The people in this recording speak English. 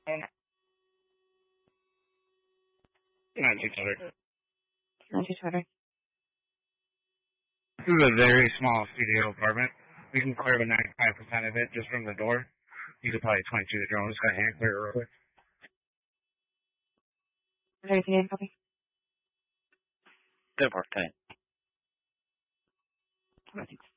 And Not too tired. not too tired. This is a very small studio apartment. We can clear about 95% of it just from the door. You could probably 22 the drone. Just got hand clear real quick. Is there anything in copy? Good work, tonight. Thanks.